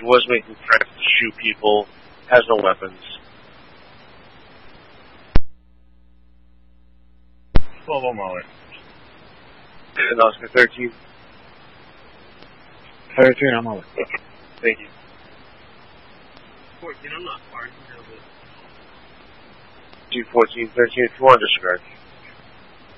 was making threats to shoot people, has no weapons. 12 on Mueller. And Oscar 13. 13 on Mueller. Thank you. 14 on Lockport. 214, 13 if you want to disregard.